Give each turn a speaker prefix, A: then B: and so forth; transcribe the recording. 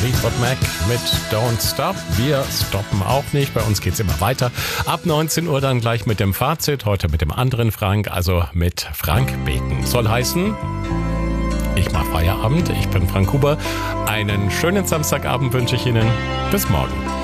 A: Fleetwood Mac mit Don't Stop. Wir stoppen auch nicht, bei uns geht's immer weiter. Ab 19 Uhr dann gleich mit dem Fazit, heute mit dem anderen Frank, also mit Frank Beken. Soll heißen, ich mache Feierabend, ich bin Frank Huber. Einen schönen Samstagabend wünsche ich Ihnen. Bis morgen.